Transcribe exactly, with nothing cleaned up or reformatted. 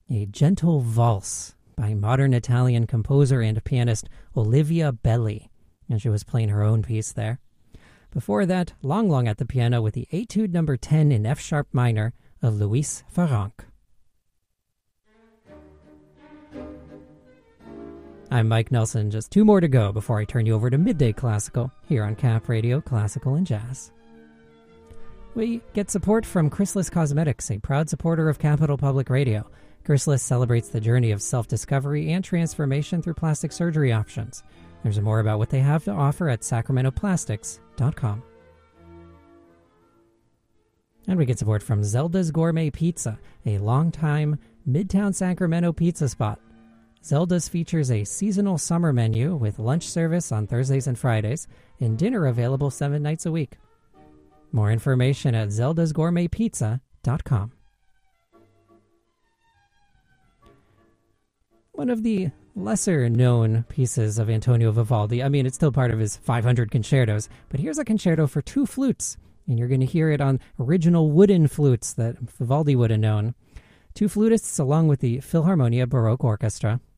a gentle valse by modern Italian composer and pianist Olivia Belli, and she was playing her own piece there. Before that, Long Long at the piano with the Etude number ten in F-sharp minor of Louis Farrenc. I'm Mike Nelson. Just two more to go before I turn you over to Midday Classical here on Cap Radio Classical and Jazz. We get support from Chrysalis Cosmetics, a proud supporter of Capital Public Radio. Chrysalis celebrates the journey of self-discovery and transformation through plastic surgery options. There's more about what they have to offer at sacramento plastics dot com. And we get support from Zelda's Gourmet Pizza, a longtime Midtown Sacramento pizza spot. Zelda's features a seasonal summer menu with lunch service on Thursdays and Fridays and dinner available seven nights a week. More information at zeldas gourmet pizza dot com. One of the lesser-known pieces of Antonio Vivaldi, I mean, it's still part of his five hundred concertos, but here's a concerto for two flutes, and you're going to hear it on original wooden flutes that Vivaldi would have known. Two flutists along with the Philharmonia Baroque Orchestra.